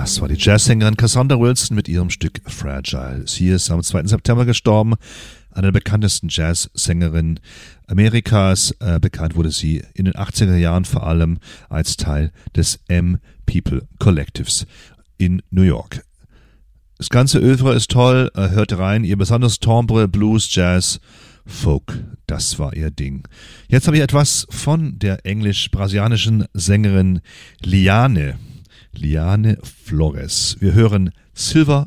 Das war die Jazzsängerin Cassandra Wilson mit ihrem Stück Fragile. Sie ist am 2. September gestorben, eine der bekanntesten Jazzsängerinnen Amerikas. Bekannt wurde sie in den 80er Jahren vor allem als Teil des M-People Collectives in New York. Das ganze Œuvre ist toll, hört rein, ihr besonders Timbre, Blues, Jazz, Folk, das war ihr Ding. Jetzt habe ich etwas von der englisch-brasilianischen Sängerin Liane Flores. Wir hören Silver